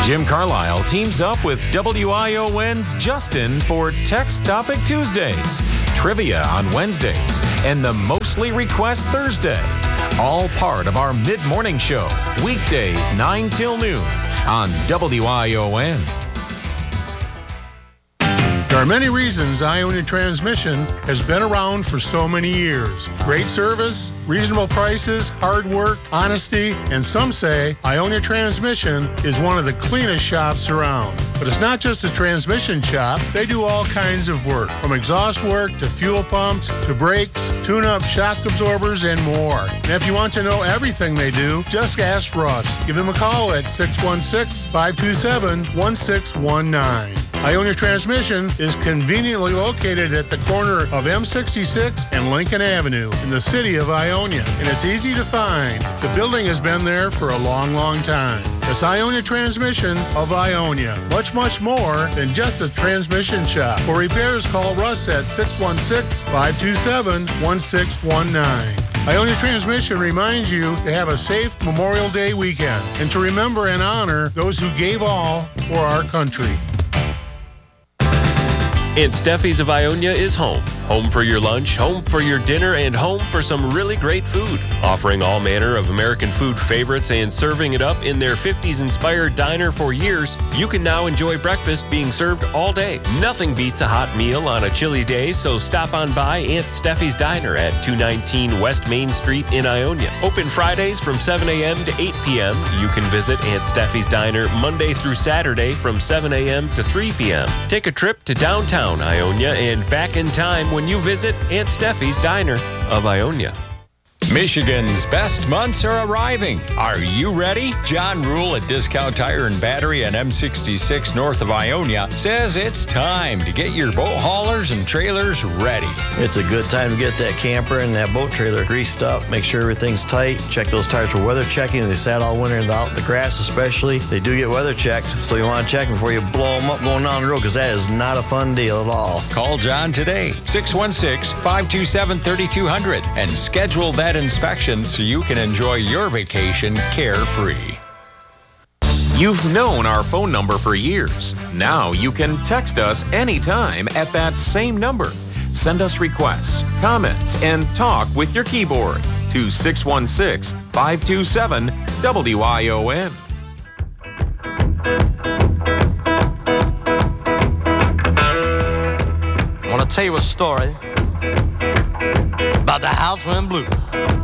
Jim Carlisle teams up with WION's Justin for Text Topic Tuesdays, Trivia on Wednesdays, and the Mostly Request Thursday. All part of our mid-morning show, weekdays 9 till noon on WION. There are many reasons Ionia Transmission has been around for so many years. Great service, reasonable prices, hard work, honesty, and some say Ionia Transmission is one of the cleanest shops around. But it's not just a transmission shop. They do all kinds of work, from exhaust work to fuel pumps to brakes, tune-up shock absorbers, and more. And if you want to know everything they do, just ask Russ. Give him a call at 616-527-1619. Ionia Transmission is conveniently located at the corner of M66 and Lincoln Avenue in the city of Ionia, and it's easy to find. The building has been there for a long, long time. It's Ionia Transmission of Ionia. Much more than just a transmission shop. For repairs, call Russ at 616-527-1619. Ionia Transmission reminds you to have a safe Memorial Day weekend and to remember and honor those who gave all for our country. Aunt Steffi's of Ionia is home. Home for your lunch, home for your dinner, and home for some really great food. Offering all manner of American food favorites and serving it up in their 50s-inspired diner for years, you can now enjoy breakfast being served all day. Nothing beats a hot meal on a chilly day, so stop on by Aunt Steffi's Diner at 219 West Main Street in Ionia. Open Fridays from 7 a.m. to 8 p.m. You can visit Aunt Steffi's Diner Monday through Saturday from 7 a.m. to 3 p.m. Take a trip to downtown Ionia and back in time when you visit Aunt Steffi's Diner of Ionia. Michigan's best months are arriving. Are you ready? John Rule at Discount Tire and Battery on M66 north of Ionia says it's time to get your boat haulers and trailers ready. It's a good time to get that camper and that boat trailer greased up. Make sure everything's tight. Check those tires for weather checking. They sat all winter out in the grass especially. They do get weather checked, so you want to check before you blow them up going down the road, because that is not a fun deal at all. Call John today, 616-527-3200, and schedule that inspection so you can enjoy your vacation carefree. You've known our phone number for years. Now you can text us anytime at that same number. Send us requests, comments, and talk with your keyboard to 616-527-WION. I want to tell you a story about the house went blue.